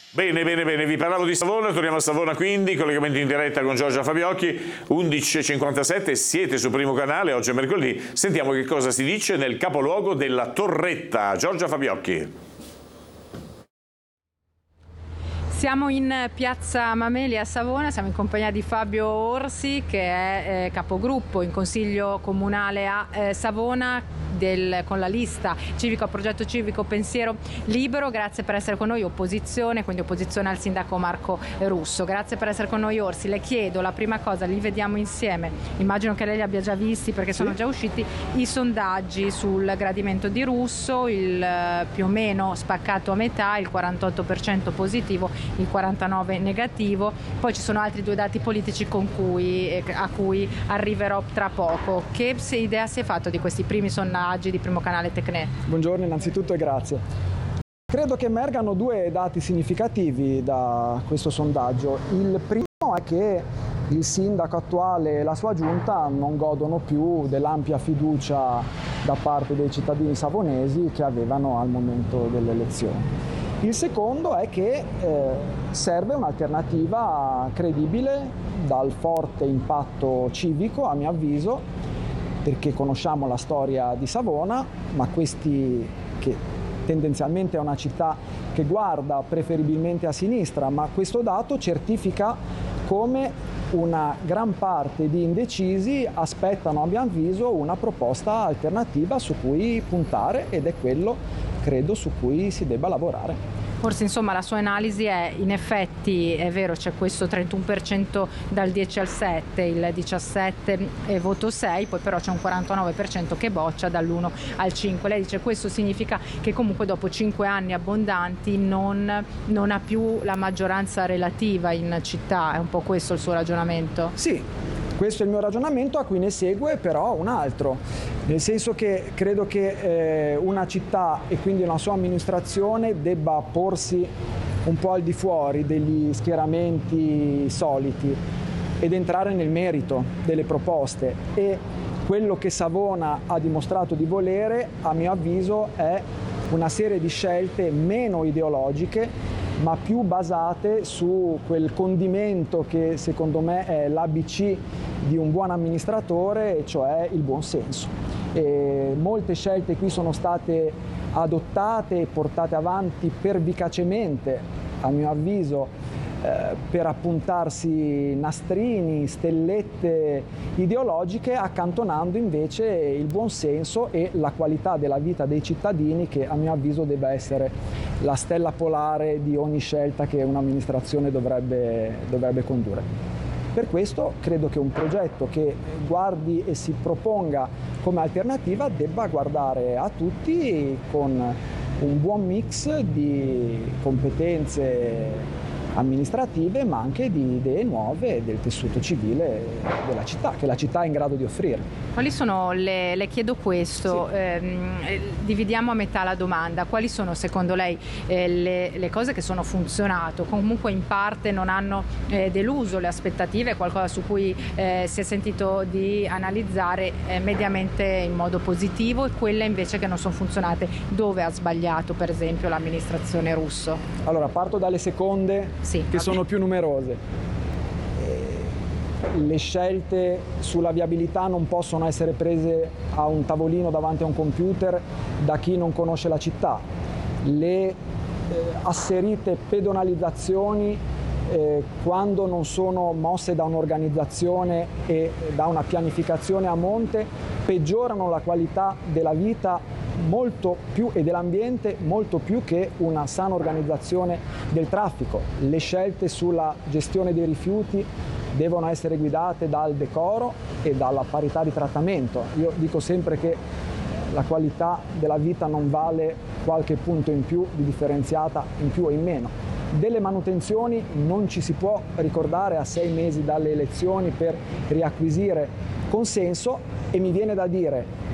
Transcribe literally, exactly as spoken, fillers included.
Bene, bene, bene, vi parlavo di Savona, torniamo a Savona quindi, collegamento in diretta con Giorgia Fabiocchi, undici e cinquantasette, siete su Primo Canale, oggi è mercoledì, sentiamo che cosa si dice nel capoluogo della Torretta. Giorgia Fabiocchi. Siamo in piazza Mameli a Savona, siamo in compagnia di Fabio Orsi che è eh, capogruppo in consiglio comunale a eh, Savona del, con la lista civico a progetto civico Pensiero Libero. Grazie per essere con noi, opposizione, quindi opposizione al sindaco Marco Russo. Grazie per essere con noi Orsi. Le chiedo la prima cosa, li vediamo insieme, immagino che lei li abbia già visti perché sono sì. già usciti i sondaggi sul gradimento di Russo, il più o meno spaccato a metà, il quarantotto per cento positivo, il quarantanove per cento negativo, poi ci sono altri due dati politici con cui, a cui arriverò tra poco. Che idea si è fatto di questi primi sondaggi di Primo Canale Tecne? Buongiorno innanzitutto e grazie. Credo che emergano due dati significativi da questo sondaggio. Il primo è che il sindaco attuale e la sua giunta non godono più dell'ampia fiducia da parte dei cittadini savonesi che avevano al momento delle elezioni. Il secondo è che eh, serve un'alternativa credibile dal forte impatto civico, a mio avviso, perché conosciamo la storia di Savona, ma questi che tendenzialmente è una città che guarda preferibilmente a sinistra, ma questo dato certifica come una gran parte di indecisi aspettano, a mio avviso, una proposta alternativa su cui puntare ed è quello credo su cui si debba lavorare. Forse insomma la sua analisi è, in effetti è vero, c'è questo trentuno per cento dal dieci al sette, il diciassette per cento e voto sei, poi però c'è un quarantanove per cento che boccia dall'uno al cinque. Lei dice questo significa che comunque dopo cinque anni abbondanti non, non ha più la maggioranza relativa in città, è un po' questo il suo ragionamento? Sì. Questo è il mio ragionamento, a cui ne segue però un altro, nel senso che credo che eh, una città e quindi una sua amministrazione debba porsi un po' al di fuori degli schieramenti soliti ed entrare nel merito delle proposte, e quello che Savona ha dimostrato di volere, a mio avviso, è una serie di scelte meno ideologiche ma più basate su quel condimento che secondo me è l'A B C di un buon amministratore, cioè il buon senso. E molte scelte qui sono state adottate e portate avanti pervicacemente, a mio avviso, eh, per appuntarsi nastrini, stellette ideologiche, accantonando invece il buon senso e la qualità della vita dei cittadini, che a mio avviso debba essere la stella polare di ogni scelta che un'amministrazione dovrebbe, dovrebbe condurre. Per questo credo che un progetto che guardi e si proponga come alternativa debba guardare a tutti con un buon mix di competenze amministrative, ma anche di idee nuove del tessuto civile della città, che la città è in grado di offrire. Quali sono, le, le chiedo questo, sì. ehm, dividiamo a metà la domanda, quali sono secondo lei eh, le, le cose che sono funzionato, comunque in parte non hanno eh, deluso le aspettative, qualcosa su cui eh, si è sentito di analizzare eh, mediamente in modo positivo, e quelle invece che non sono funzionate, dove ha sbagliato per esempio l'amministrazione Russo? Allora parto dalle seconde, sì, che sono più numerose. Le scelte sulla viabilità non possono essere prese a un tavolino davanti a un computer da chi non conosce la città. Le eh, asserite pedonalizzazioni eh, quando non sono mosse da un'organizzazione e da una pianificazione a monte peggiorano la qualità della vita molto più e dell'ambiente molto più che una sana organizzazione del traffico. Le scelte sulla gestione dei rifiuti devono essere guidate dal decoro e dalla parità di trattamento. Io dico sempre che la qualità della vita non vale qualche punto in più di differenziata in più o in meno. Delle manutenzioni non ci si può ricordare a sei mesi dalle elezioni per riacquisire consenso, e mi viene da dire